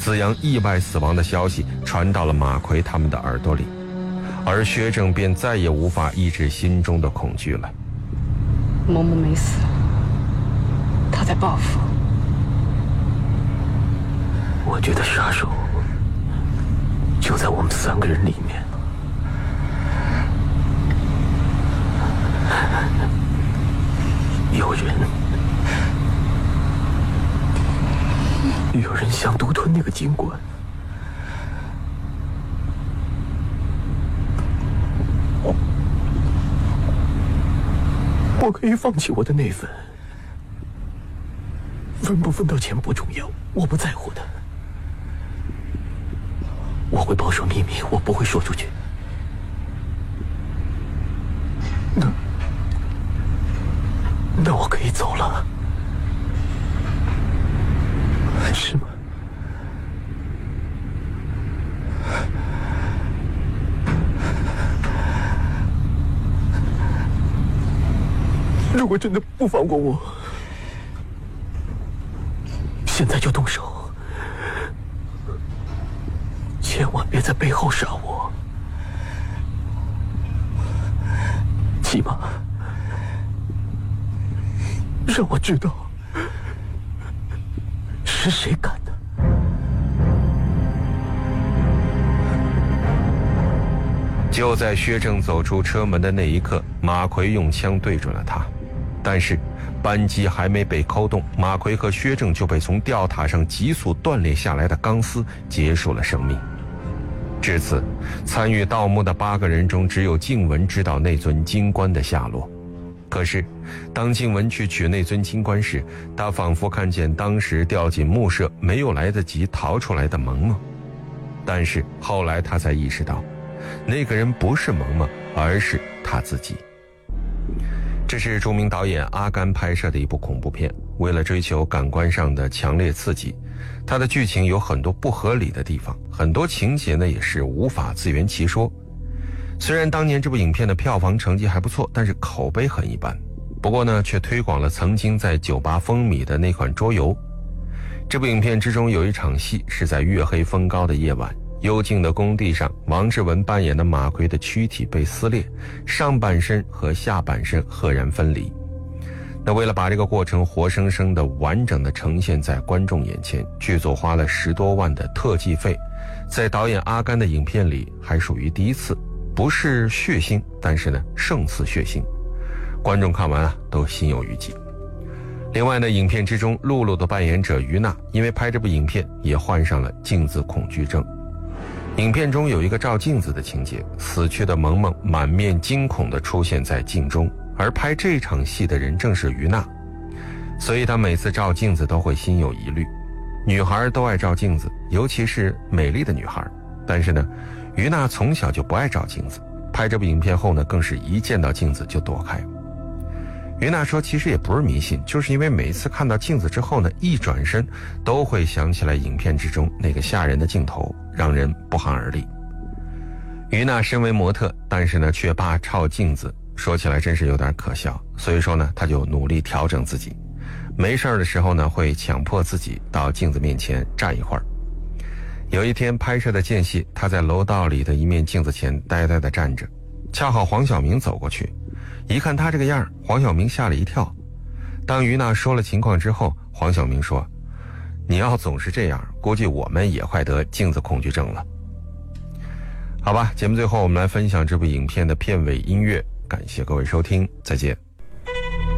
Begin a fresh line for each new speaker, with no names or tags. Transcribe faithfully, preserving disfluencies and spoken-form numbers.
子阳意外死亡的消息传到了马奎他们的耳朵里，而薛正便再也无法抑制心中的恐惧了。
萌萌没死，他在报复。
我觉得杀手就在我们三个人里面。有人，有人想独吞那个金冠。我可以放弃我的那份，分不分到钱不重要，我不在乎的。我会保守秘密，我不会说出去。那，那我可以走了，是吗？如果真的不放过我，现在就动手。千万别在背后杀我，起码让我知道是谁干的。
就在薛正走出车门的那一刻，马奎用枪对准了他，但是扳机还没被扣动，马奎和薛正就被从吊塔上急速断裂下来的钢丝结束了生命。至此，参与盗墓的八个人中，只有静雯知道那尊金冠的下落。可是当静雯去取那尊金冠时，她仿佛看见当时掉进墓舍没有来得及逃出来的萌萌。但是后来她才意识到，那个人不是萌萌，而是她自己。这是著名导演阿甘拍摄的一部恐怖片，为了追求感官上的强烈刺激，它的剧情有很多不合理的地方，很多情节呢也是无法自圆其说。虽然当年这部影片的票房成绩还不错，但是口碑很一般，不过呢却推广了曾经在酒吧风靡的那款桌游。这部影片之中有一场戏是在月黑风高的夜晚，幽静的工地上，王志文扮演的马奎的躯体被撕裂，上半身和下半身赫然分离。那为了把这个过程活生生的完整的呈现在观众眼前，剧组花了十多万的特技费，在导演阿甘的影片里还属于第一次，不是血腥，但是呢胜似血腥，观众看完啊都心有余悸。另外呢，影片之中露露的扮演者于娜因为拍这部影片也患上了镜子恐惧症。影片中有一个照镜子的情节，死去的萌萌满面惊恐地出现在镜中，而拍这场戏的人正是于娜，所以她每次照镜子都会心有疑虑。女孩都爱照镜子，尤其是美丽的女孩，但是呢，于娜从小就不爱照镜子，拍这部影片后呢，更是一见到镜子就躲开。于娜说其实也不是迷信，就是因为每一次看到镜子之后呢，一转身都会想起来影片之中那个吓人的镜头，让人不寒而栗。于娜身为模特，但是呢却怕照镜子，说起来真是有点可笑，所以说呢她就努力调整自己，没事的时候呢会强迫自己到镜子面前站一会儿。有一天拍摄的间隙，她在楼道里的一面镜子前呆呆地站着，恰好黄晓明走过去，一看他这个样，黄晓明吓了一跳。当于娜说了情况之后，黄晓明说，你要总是这样，估计我们也快得镜子恐惧症了。好吧，节目最后我们来分享这部影片的片尾音乐，感谢各位收听，再见。